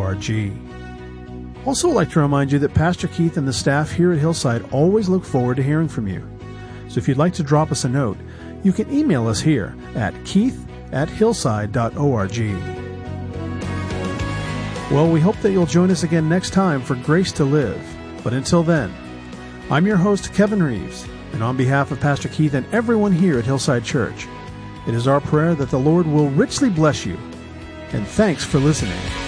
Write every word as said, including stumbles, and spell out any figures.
org. Also, I'd like to remind you that Pastor Keith and the staff here at Hillside always look forward to hearing from you. So if you'd like to drop us a note, you can email us here at keith at hillside dot org. Well, we hope that you'll join us again next time for Grace to Live. But until then, I'm your host, Kevin Reeves, and on behalf of Pastor Keith and everyone here at Hillside Church, it is our prayer that the Lord will richly bless you. And thanks for listening.